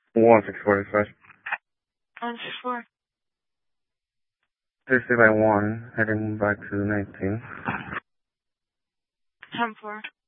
164 dispatch. 164. 30 by 1, heading back to 19. 10-4.